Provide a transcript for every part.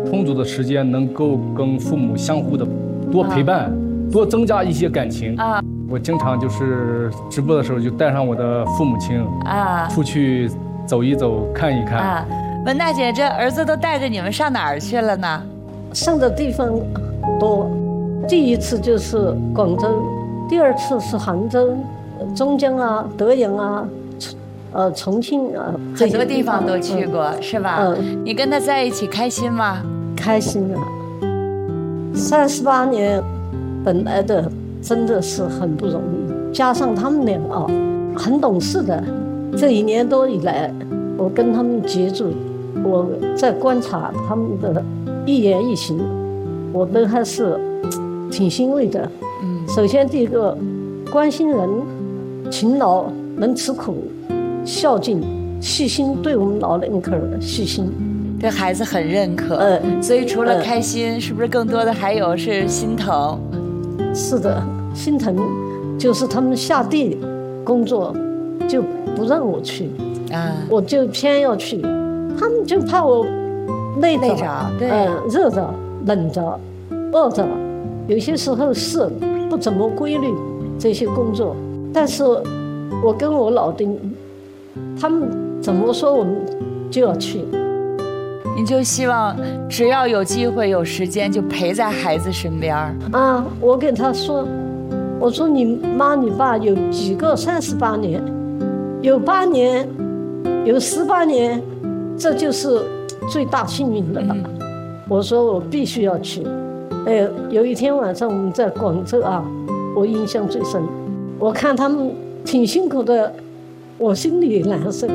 充足的时间，能够跟父母相互的多陪伴，多增加一些感情啊。我经常就是直播的时候就带上我的父母亲啊，出去走一走，看一看啊。 文大姐，这儿子都带着你们上哪儿去了呢？ 上的地方多，第一次就是广州，第二次是杭州、中江啊、德阳啊。重庆啊， 很多地方都去过，是吧？你跟他在一起开心吗？ 开心啊！38年，本来的真的是很不容易，加上他们俩啊，很懂事的。这1年多以来，我跟他们接触，我在观察他们的一言一行，我都还是挺欣慰的。首先第一个，关心人，勤劳，能吃苦。孝敬、细心，对我们老人口细心， 对孩子很认可。所以除了开心，是不是更多的还有是心疼？ 是的，心疼，就是他们下地工作就不让我去啊，我就偏要去，他们就怕我累着， 对， 热着、冷着、饿着，有些时候是不怎么规律这些工作，但是我跟我老丁。他们怎么说，我们就要去。 你就希望只要有机会、有时间，就陪在孩子身边啊！我跟他说，我说你妈、你爸有几个38年，有8年，有18年，这就是最大幸运的了。我说我必须要去。有一天晚上我们在广州啊，我印象最深。我看他们挺辛苦的。我心里难受，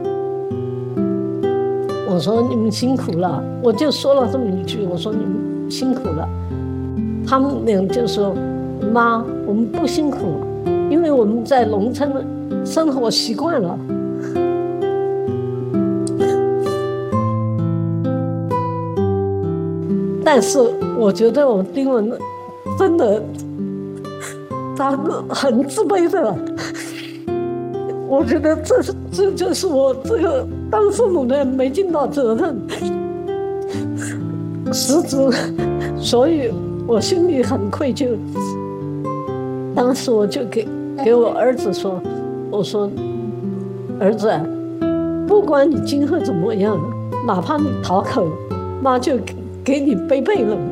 我说你们辛苦了，我就说了这么一句，我说你们辛苦了。他们俩就说：“妈，我们不辛苦，因为我们在农村生活习惯了。”但是我觉得我丁文真的，他很自卑的。我觉得这就是我这个当父母的没尽到责任，实质，所以我心里很愧疚。当时我就给我儿子说，我说儿子，不管你今后怎么样，哪怕你讨口，妈就给你背背了。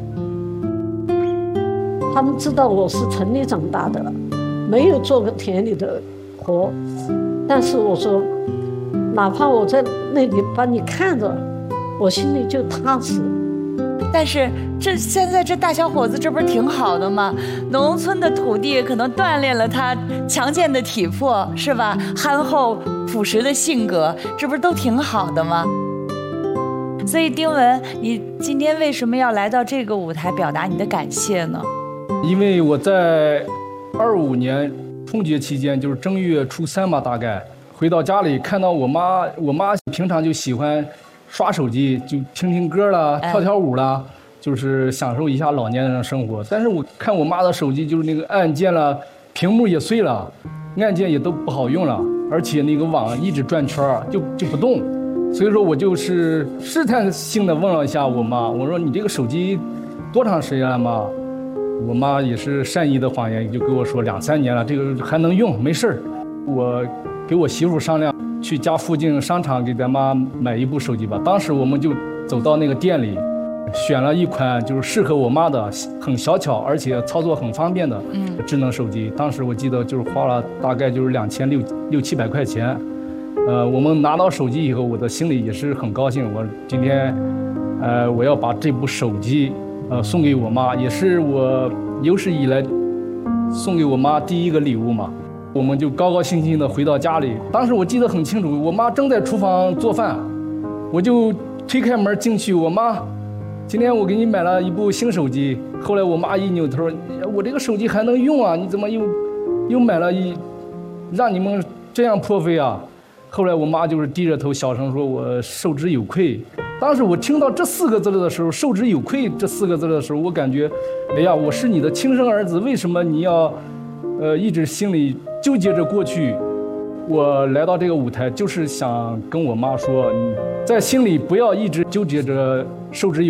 他们知道我是城里长大的，没有做过田里的活，但是我说，哪怕我在那里把你看着，我心里就踏实。 但是现在这大小伙子，这不是挺好的吗？农村的土地可能锻炼了他强健的体魄，是吧？憨厚朴实的性格，这不是都挺好的吗？所以丁文，你今天为什么要来到这个舞台表达你的感谢呢？ 因为我在25年春节期间，就是正月初3吧，大概回到家里看到我妈平常就喜欢刷手机，就听听歌啦，跳跳舞啦，就是享受一下老年人的生活。但是我看我妈的手机，就是那个按键了，屏幕也碎了，按键也都不好用了，而且那个网一直转圈就不动。所以说我就是试探性的问了一下我妈，我说你这个手机多长时间了妈？我妈也是善意的谎言，就跟我说2、3年了，这个还能用，没事儿。我给我媳妇商量，去家附近商场给咱妈买一部手机吧。当时我们就走到那个店里，选了一款就是适合我妈的，很小巧，而且操作很方便的智能手机。当时我记得就是花了大概就是2600、700块钱。我们拿到手机以后，我的心里也是很高兴。我今天，我要把这部手机。送给我妈，也是我有史以来送给我妈第一个礼物嘛。我们就高高兴兴的回到家里。当时我记得很清楚，我妈正在厨房做饭，我就推开门进去。我妈，今天我给你买了一部新手机。后来我妈一扭头，我这个手机还能用啊？你怎么又买了让你们这样破费啊？后来我妈就是低着头小声说，我受之有愧。当时我听到这4个字的时候，受之有愧这4个字的时候，我感觉，哎呀，我是你的亲生儿子，为什么你要，一直心里纠结着过去？我来到这个舞台，就是想跟我妈说，你在心里不要一直纠结着受之有